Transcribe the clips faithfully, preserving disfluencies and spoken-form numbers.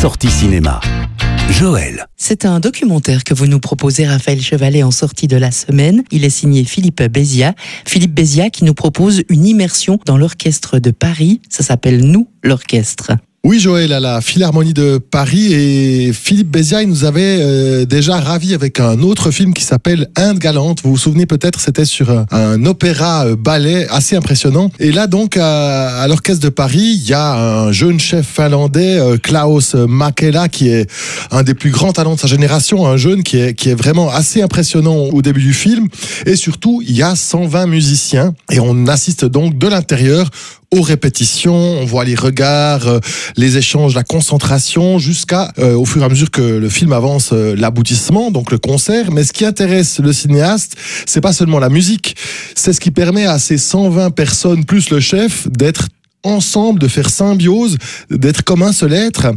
Sortie cinéma. Joël. C'est un documentaire que vous nous proposez, Raphaël Chevalet, en sortie de la semaine. Il est signé Philippe Béziat. Philippe Béziat qui nous propose une immersion dans l'orchestre de Paris. Ça s'appelle Nous, l'orchestre. Oui, Joël, à la Philharmonie de Paris, et Philippe Béziat, il nous avait euh, déjà ravi avec un autre film qui s'appelle Inde galante. Vous vous souvenez peut-être, c'était sur un, un opéra-ballet assez impressionnant. Et là, donc, à, à l'Orchestre de Paris, il y a un jeune chef finlandais, euh, Klaus Mäkelä, qui est un des plus grands talents de sa génération, un jeune qui est, qui est vraiment assez impressionnant au début du film. Et surtout, il y a cent vingt musiciens, et on assiste donc de l'intérieur aux répétitions, on voit les regards, euh, les échanges, la concentration, jusqu'à, euh, au fur et à mesure que le film avance, euh, l'aboutissement, donc le concert. Mais ce qui intéresse le cinéaste, c'est pas seulement la musique, c'est ce qui permet à ces cent vingt personnes, plus le chef, d'être ensemble, de faire symbiose, d'être comme un seul être.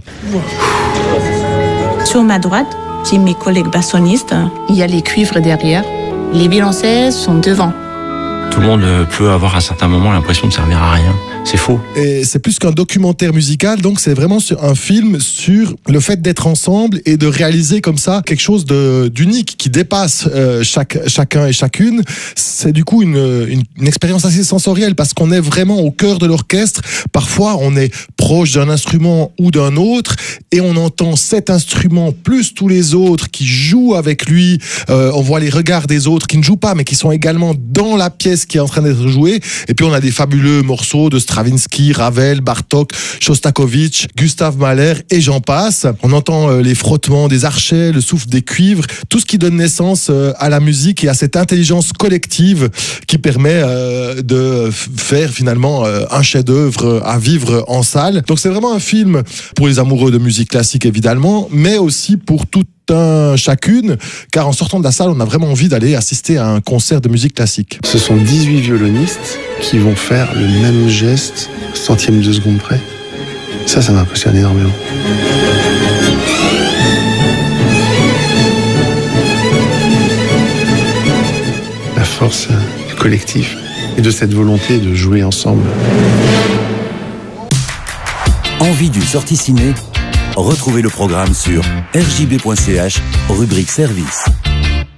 Sur ma droite, j'ai mes collègues bassonistes. Il y a les cuivres derrière. Les violoncelles sont devant. Tout le monde peut avoir à un certain moment l'impression de servir à rien. C'est faux. Et c'est plus qu'un documentaire musical, donc c'est vraiment sur un film sur le fait d'être ensemble et de réaliser comme ça quelque chose de, d'unique qui dépasse euh, chaque, chacun et chacune. C'est du coup une, une, une expérience assez sensorielle parce qu'on est vraiment au cœur de l'orchestre. Parfois, on est proche d'un instrument ou d'un autre et on entend cet instrument plus tous les autres qui jouent avec lui. Euh, on voit les regards des autres qui ne jouent pas mais qui sont également dans la pièce qui est en train d'être jouée. Et puis on a des fabuleux morceaux de Stravinsky, Ravel, Bartók, Shostakovich, Gustav Mahler et j'en passe. On entend les frottements des archets, le souffle des cuivres, tout ce qui donne naissance à la musique et à cette intelligence collective qui permet de faire finalement un chef-d'œuvre à vivre en salle. Donc c'est vraiment un film pour les amoureux de musique classique évidemment, mais aussi pour tout un chacune, car en sortant de la salle, on a vraiment envie d'aller assister à un concert de musique classique. Ce sont dix-huit violonistes qui vont faire le même geste, centième de seconde près. Ça, ça m'impressionne énormément. La force du collectif et de cette volonté de jouer ensemble. Envie d'une sortie ciné ? Retrouvez le programme sur r j b point c h, rubrique service.